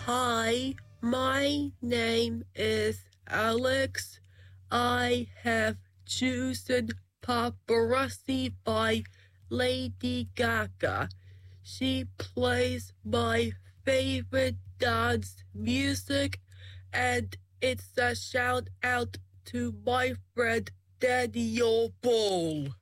Hi, my name is Alex. I have chosen Paparazzi by Lady Gaga. She plays my favorite dance music, and it's a shout out to my friend Daniel Ball.